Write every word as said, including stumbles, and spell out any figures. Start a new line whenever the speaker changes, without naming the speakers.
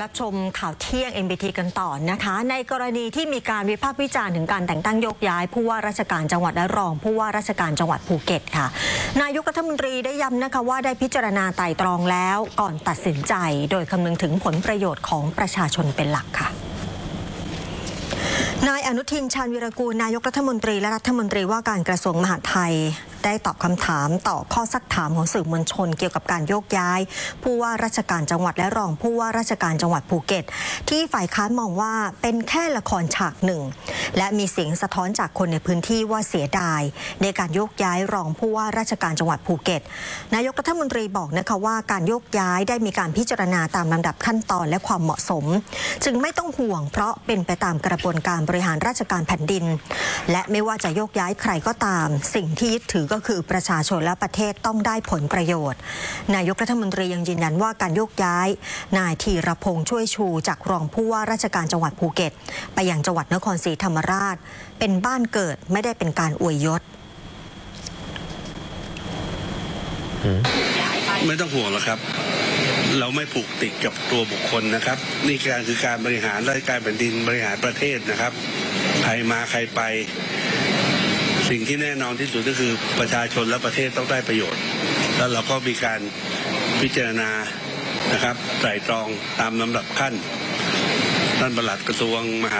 รับชมข่าวเที่ยง เอ็น บี ที กันต่อนะคะในกรณีที่มีการวิพากษ์วิจารณ์ถึงการแต่งตั้งโยกย้ายผู้ว่าราชการจังหวัดและรองผู้ว่าราชการจังหวัดภูเก็ตค่ะนายกรัฐมนตรีได้ย้ำนะคะว่าได้พิจารณาไต่ตรองแล้วก่อนตัดสินใจโดยคำนึงถึงผลประโยชน์ของประชาชนเป็นหลักค่ะนายอนุทินชาญวีรกูลนายกรัฐมนตรีและรัฐมนตรีว่าการกระทรวงมหาดไทยได้ตอบคำถามต่อข้อซักถามของสื่อมวลชนเกี่ยวกับการโยกย้ายผู้ว่าราชการจังหวัดและรองผู้ว่าราชการจังหวัดภูเก็ตที่ฝ่ายค้านมองว่าเป็นแค่ละครฉากหนึ่งและมีเสียงสะท้อนจากคนในพื้นที่ว่าเสียดายในการโยกย้ายรองผู้ว่าราชการจังหวัดภูเก็ตนายกรัฐมนตรีบอกนะคะว่าการโยกย้ายได้มีการพิจารณาตามลำดับขั้นตอนและความเหมาะสมจึงไม่ต้องห่วงเพราะเป็นไปตามกระบวนการบริหารราชการแผ่นดินและไม่ว่าจะโยกย้ายใครก็ตามสิ่งที่ยึดถือก็คือประชาชนและประเทศต้องได้ผลประโยชน์นายกรัฐมนตรียังยืนยันว่าการโยกย้ายนายธีรพงษ์ช่วยชูจากรองผู้ว่าราชการจังหวัดภูเก็ตไปยังจังหวัดนครศรีธรรมราชเป็นบ้านเกิดไม่ได้เป็นการอวยยศ
ไม่ต้องห่วงหรอกครับเราไม่ผูกติดกับตัวบุคคลนะครับนี่การคือการบริหารราชการแผ่นดินบริหารประเทศนะครับใครมาใครไปสิ่งที่แน่นอนที่สุดก็คือประชาชนและประเทศต้องได้ประโยชน์แล้วเราก็มีการพิจารณานะครับไตร่ตรองตามลำดับขั้นท่านปลัดกระทรวงมหา